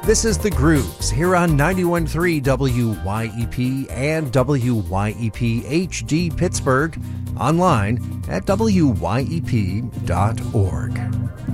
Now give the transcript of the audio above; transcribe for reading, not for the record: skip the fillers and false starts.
This is The Grooves here on 91.3 WYEP and WYEP HD Pittsburgh, online at WYEP.org.